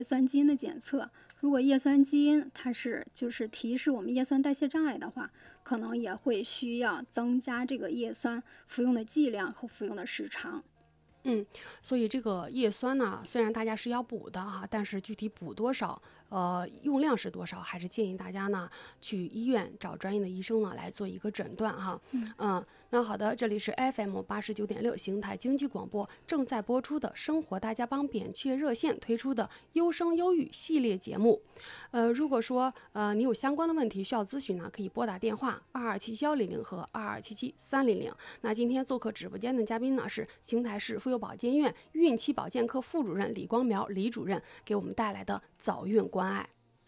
叶酸基因的检测。如果叶酸基因它就是提示我们叶酸代谢障碍的话，可能也会需要增加这个叶酸服用的剂量和服用的时长。 所以这个叶酸呢，虽然大家是要补的哈，但是具体补多少，用量是多少，还是建议大家呢去医院找专业的医生呢来做一个诊断哈。那好的，这里是 FM89.6邢台经济广播正在播出的生活大家帮扁鹊热线推出的优生优育系列节目。如果说你有相关的问题需要咨询呢，可以拨打电话2277-100和2277-300。那今天做客直播间的嘉宾呢是邢台市妇幼保健院孕期保健科副主任李光苗李主任给我们带来的早孕关爱。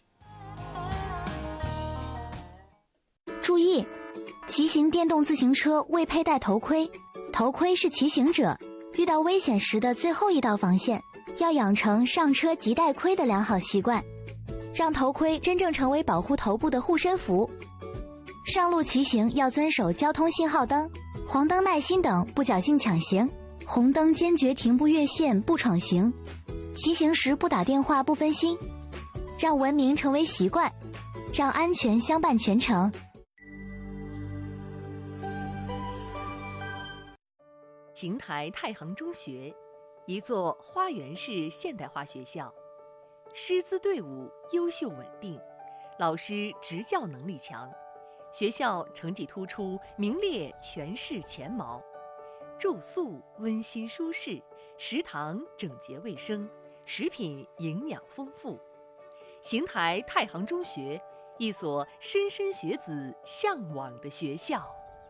注意，骑行电动自行车未佩戴头盔，头盔是骑行者遇到危险时的最后一道防线，要养成上车即戴盔的良好习惯，让头盔真正成为保护头部的护身符。上路骑行要遵守交通信号灯、黄灯耐心等，不侥幸抢行，红灯坚决停步越线不闯行，骑行时不打电话不分心，让文明成为习惯，让安全相伴全程。 邢台太行中学，一座花园式现代化学校，师资队伍优秀稳定，老师执教能力强，学校成绩突出，名列全市前茅。住宿温馨舒适，食堂整洁卫生，食品营养丰富。邢台太行中学，一所莘莘学子向往的学校。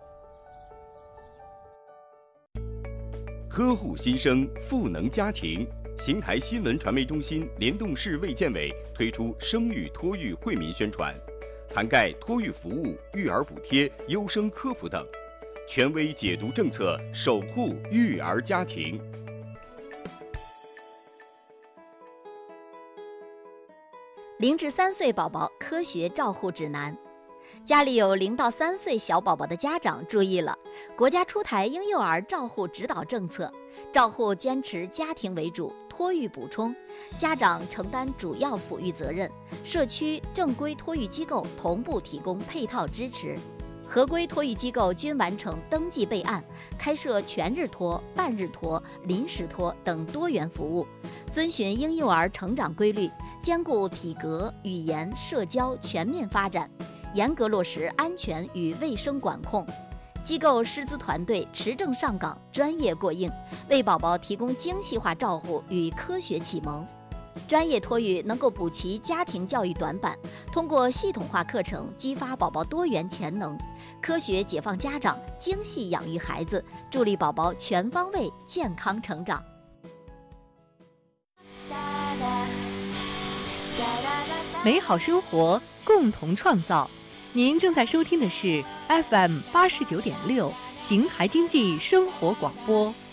呵护新生，赋能家庭。邢台新闻传媒中心联动市卫健委推出生育托育惠民宣传，涵盖托育服务、育儿补贴、优生科普等，权威解读政策，守护育儿家庭。 0至3岁宝宝科学照护指南。家里有0到3岁小宝宝的家长注意了，国家出台婴幼儿照护指导政策，照护坚持家庭为主，托育补充，家长承担主要抚育责任，社区正规托育机构同步提供配套支持。合规托育机构均完成登记备案，开设全日托、半日托、临时托等多元服务，遵循婴幼儿成长规律，兼顾体格、语言、社交全面发展，严格落实安全与卫生管控。机构师资团队持证上岗，专业过硬，为宝宝提供精细化照护与科学启蒙。专业托育能够补齐家庭教育短板，通过系统化课程激发宝宝多元潜能，科学解放家长，精细养育孩子，助力宝宝全方位健康成长。 美好生活，共同创造。您正在收听的是 FM89.6邢台经济生活广播。